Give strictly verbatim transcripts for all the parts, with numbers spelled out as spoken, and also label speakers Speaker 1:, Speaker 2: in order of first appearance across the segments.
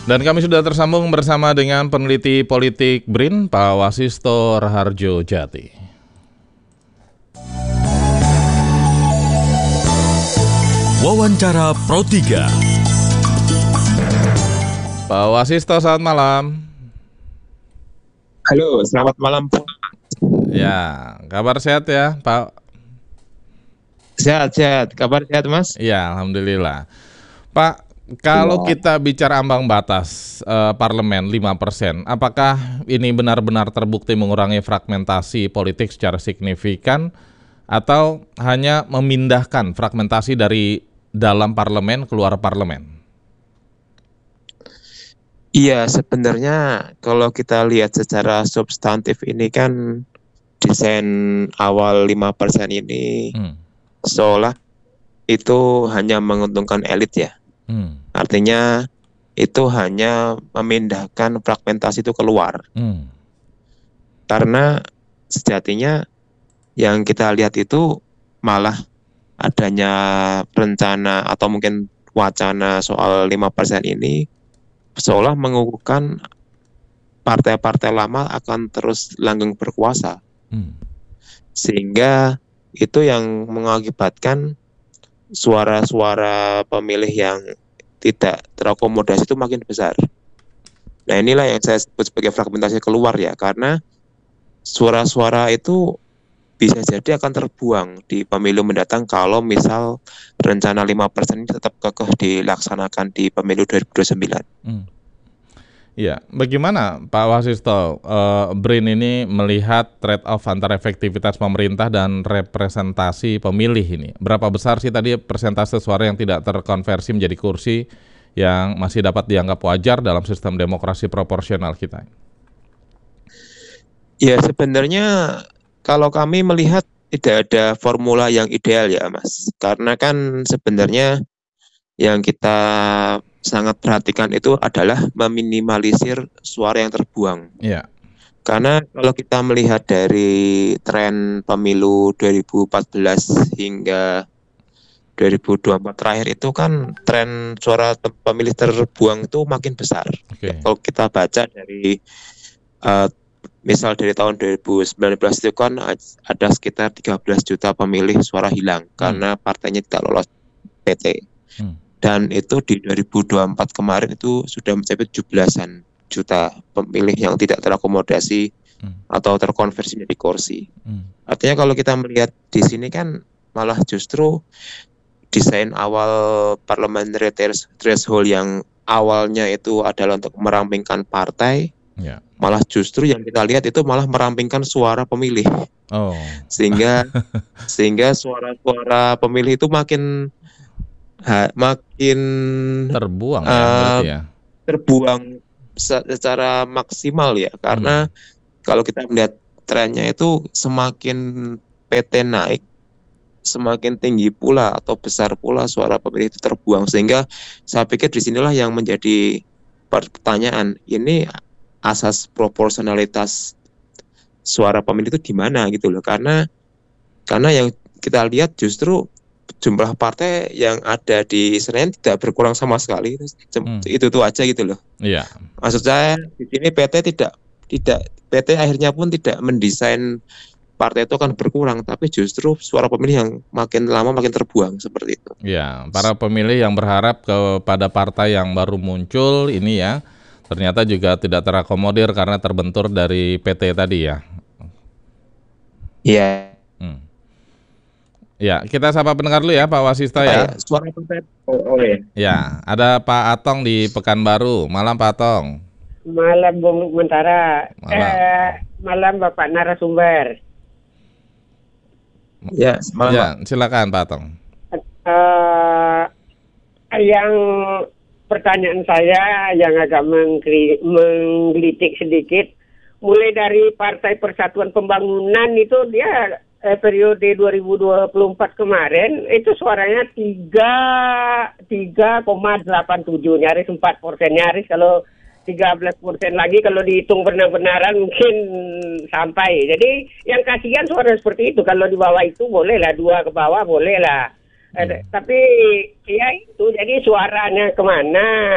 Speaker 1: Dan kami sudah tersambung bersama dengan peneliti politik B R I N, Pak Wasisto Raharjo Jati.
Speaker 2: Wawancara Pro tiga.
Speaker 1: Pak Wasisto, selamat malam.
Speaker 3: Halo, selamat malam.
Speaker 1: Ya, kabar sehat ya, Pak?
Speaker 3: Sehat-sehat, kabar sehat, Mas?
Speaker 1: Ya, alhamdulillah. Pak, kalau
Speaker 3: Ya.
Speaker 1: kita bicara ambang batas eh, parlemen lima persen, apakah ini benar-benar terbukti mengurangi fragmentasi politik secara signifikan atau hanya memindahkan fragmentasi dari dalam parlemen keluar parlemen?
Speaker 3: Iya, sebenarnya kalau kita lihat secara substantif ini kan desain awal lima persen ini
Speaker 1: Hmm.
Speaker 3: seolah itu hanya menguntungkan elit ya.
Speaker 1: Hmm.
Speaker 3: Artinya itu hanya memindahkan fragmentasi itu keluar.
Speaker 1: Hmm.
Speaker 3: Karena sejatinya yang kita lihat itu malah adanya rencana atau mungkin wacana soal lima persen ini seolah mengukuhkan partai-partai lama akan terus langgeng berkuasa.
Speaker 1: Hmm.
Speaker 3: Sehingga itu yang mengakibatkan suara-suara pemilih yang tidak terakomodasi itu makin besar. Nah, inilah yang saya sebut sebagai fragmentasi keluar ya, karena suara-suara itu bisa jadi akan terbuang di pemilu mendatang kalau misal rencana lima persen ini tetap kekeh dilaksanakan di pemilu dua ribu dua puluh sembilan.
Speaker 1: Hmm. Ya, bagaimana Pak Wasisto, uh, B R I N ini melihat trade-off antara efektivitas pemerintah dan representasi pemilih ini? Berapa besar sih tadi persentase suara yang tidak terkonversi menjadi kursi yang masih dapat dianggap wajar dalam sistem demokrasi proporsional kita?
Speaker 3: Ya, sebenarnya kalau kami melihat tidak ada formula yang ideal ya, Mas. Karena kan sebenarnya yang kita sangat perhatikan itu adalah meminimalisir suara yang terbuang.
Speaker 1: Iya.
Speaker 3: Karena kalau kita melihat dari tren pemilu dua ribu empat belas hingga dua ribu dua puluh empat terakhir itu kan tren suara te- pemilih terbuang itu makin besar.
Speaker 1: Oke.
Speaker 3: Kalau kita baca dari uh, misal dari tahun dua ribu sembilan belas itu kan ada sekitar tiga belas juta pemilih suara hilang karena partainya tidak lolos P T.
Speaker 1: Hmm.
Speaker 3: Dan itu di dua ribu dua puluh empat kemarin itu sudah mencapai tujuh belasan juta pemilih yang tidak terakomodasi
Speaker 1: Hmm.
Speaker 3: atau terkonversi menjadi kursi.
Speaker 1: Hmm.
Speaker 3: Artinya kalau kita melihat di sini kan malah justru desain awal parliamentary threshold yang awalnya itu adalah untuk merampingkan partai,
Speaker 1: Ya.
Speaker 3: malah justru yang kita lihat itu malah merampingkan suara pemilih.
Speaker 1: Oh.
Speaker 3: Sehingga sehingga suara-suara pemilih itu makin ha, makin
Speaker 1: Terbuang ya,
Speaker 3: eh,
Speaker 1: berarti ya.
Speaker 3: terbuang se- secara maksimal ya, karena kalau kita melihat trennya itu semakin P T naik, semakin tinggi pula atau besar pula suara pemilih itu terbuang. Sehingga saya pikir disinilah yang menjadi pertanyaan, ini asas proporsionalitas suara pemilih itu di mana gitu loh. Karena karena yang kita lihat justru jumlah partai yang ada di Senayan tidak berkurang sama sekali.
Speaker 1: Hmm.
Speaker 3: Itu tuh aja gitu loh.
Speaker 1: Iya.
Speaker 3: Maksud saya di sini P T tidak tidak P T akhirnya pun tidak mendesain partai itu akan berkurang, tapi justru suara pemilih yang makin lama makin terbuang seperti itu.
Speaker 1: Ya, para pemilih yang berharap kepada partai yang baru muncul ini ya, ternyata juga tidak terakomodir karena terbentur dari P T tadi ya.
Speaker 3: Iya.
Speaker 1: Hmm. Ya, kita sapa pendengar dulu ya Pak Wasisto ya.
Speaker 3: Ya, suara partai. Oh, oh ya.
Speaker 1: Ya, ada Pak Atong di Pekanbaru. Malam Pak Atong.
Speaker 4: Malam Bung Mentara.
Speaker 1: Malam.
Speaker 4: Eh, malam Bapak narasumber.
Speaker 3: Ya, malam.
Speaker 1: Ya, silakan Pak Atong.
Speaker 4: Eh, yang pertanyaan saya yang agak menggeli- menggelitik sedikit, mulai dari Partai Persatuan Pembangunan itu dia eh, periode dua ribu dua puluh empat kemarin itu suaranya tiga tiga koma delapan tujuh, nyaris empat persen, nyaris kalau tiga belas persen lagi kalau dihitung benar-benaran mungkin sampai. Jadi yang kasihan suara seperti itu, kalau di bawah itu boleh lah, dua ke bawah boleh lah. Eh,
Speaker 1: Hmm.
Speaker 4: tapi ya itu, jadi suaranya kemana?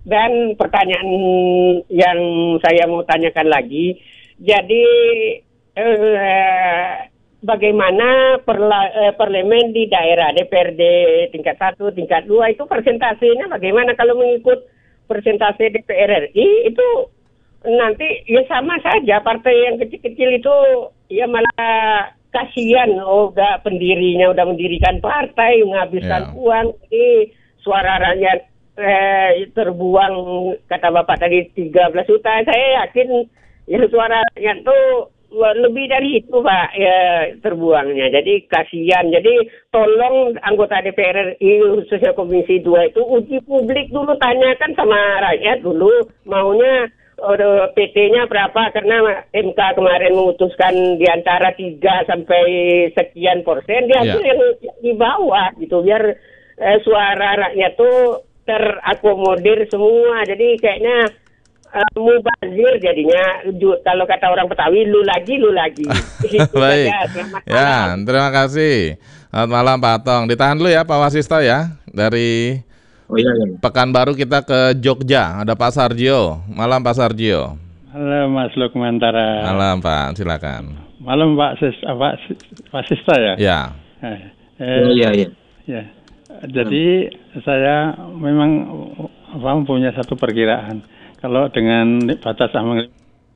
Speaker 4: Dan pertanyaan yang saya mau tanyakan lagi, jadi eh, bagaimana perla, eh, parlemen di daerah D P R D tingkat satu, tingkat dua itu persentasenya bagaimana kalau mengikut persentase D P R R I itu nanti ya sama saja, partai yang kecil-kecil itu ya malah kasihan, oh udah pendirinya udah mendirikan partai menghabiskan
Speaker 1: Yeah.
Speaker 4: uang, jadi suara rakyat eh, terbuang kata Bapak tadi tiga belas juta. Saya yakin ya suara rakyat tuh lebih dari itu Pak ya terbuangnya. Jadi kasihan. Jadi tolong anggota D P R R I khususnya Komisi dua itu uji publik dulu, tanyakan sama rakyat dulu maunya uh, P T-nya berapa, karena M K kemarin memutuskan di antara tiga sampai sekian persen, dia
Speaker 1: Ya.
Speaker 4: yang di bawah gitu, biar eh, suara rakyat tuh terakomodir semua. Jadi kayaknya uh, mubazir jadinya. Ju- kalau kata orang Betawi, lu lagi, lu lagi. Itu
Speaker 1: Baik.
Speaker 4: saja. Selamat
Speaker 1: Ya,
Speaker 4: malam.
Speaker 1: terima kasih. Selamat malam Pak Tong. Ditahan dulu ya Pak Wasisto ya. Dari
Speaker 3: Oh iya, iya.
Speaker 1: Pekanbaru kita ke Jogja. Ada Pak Sarjio. Malam Pak Sarjio.
Speaker 5: Halo Mas Lukmantara.
Speaker 1: Malam Pak, silakan.
Speaker 5: Malam Pak Sis, apa Pak Sista ya?
Speaker 1: Ya.
Speaker 5: Eh,
Speaker 3: Oh,
Speaker 5: eh,
Speaker 3: iya, iya.
Speaker 5: ya. Jadi saya memang apa punya satu perkiraan. Kalau dengan batas ambang,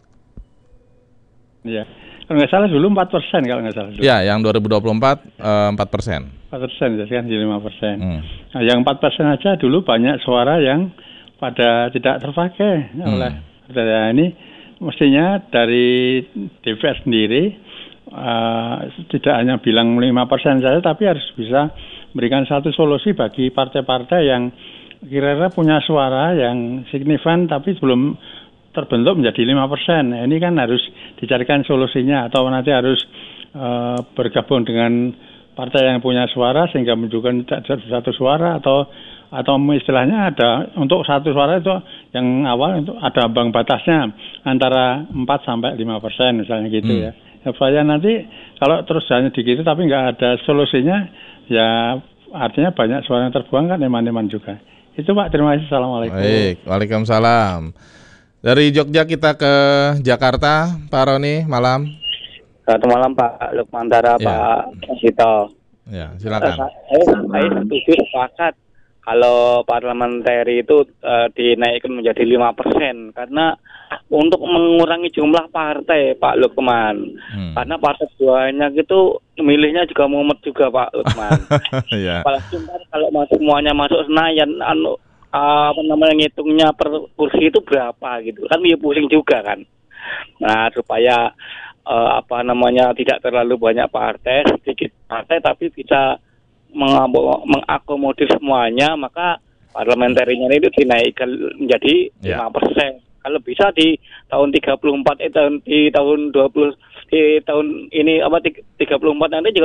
Speaker 5: ya. Kalau nggak salah dulu empat persen kalau nggak salah dulu.
Speaker 1: Ya, yang dua ribu dua puluh empat eh, empat persen.
Speaker 5: empat persen jadi kan di lima persen.
Speaker 1: Hmm.
Speaker 5: Nah, yang empat persen aja dulu banyak suara yang pada tidak terpakai
Speaker 1: Hmm.
Speaker 5: oleh nah, ini mestinya dari D P R sendiri uh, tidak hanya bilang lima persen saja, tapi harus bisa berikan satu solusi bagi partai-partai yang kira-kira punya suara yang signifikan tapi belum terbentuk menjadi lima persen. Nah, ini kan harus dicarikan solusinya, atau nanti harus uh, bergabung dengan partai yang punya suara sehingga menunjukkan satu suara, atau atau istilahnya ada untuk satu suara itu yang awal itu ada ambang batasnya antara empat sampai lima persen misalnya gitu
Speaker 1: Hmm.
Speaker 5: ya. Supaya nanti kalau terus hanya digitu tapi nggak ada solusinya, ya artinya banyak suara yang terbuang kan, eman-eman juga. Itu Pak, terima kasih. Assalamualaikum.
Speaker 1: Baik, Waalaikumsalam. Dari Jogja kita ke Jakarta, Pak Roni, malam.
Speaker 6: Selamat malam Pak Lukmantara,
Speaker 1: Ya.
Speaker 6: Pak Sito.
Speaker 1: Ya, silakan.
Speaker 6: Saya, saya setuju sepakat kalau parliamentary itu uh, dinaikkan menjadi lima persen karena untuk mengurangi jumlah partai Pak Lukman.
Speaker 1: Hmm.
Speaker 6: Karena partai banyak itu milihnya juga mumet juga Pak Lukman.
Speaker 1: Ya.
Speaker 6: Apalagi ntar kalau masuk semuanya masuk Senayan, anu uh, apa namanya ngitungnya per kursi itu berapa gitu kan, dia pusing juga kan. Nah, supaya uh, apa namanya tidak terlalu banyak partai, sedikit partai tapi bisa mengabo- mengakomodir semuanya, maka parlementarinya itu dinaikkan menjadi
Speaker 1: Ya.
Speaker 6: lima persen. Kalau bisa di tahun tiga puluh empat eh tahun di tahun dua puluh di tahun ini apa tiga puluh empat nanti juga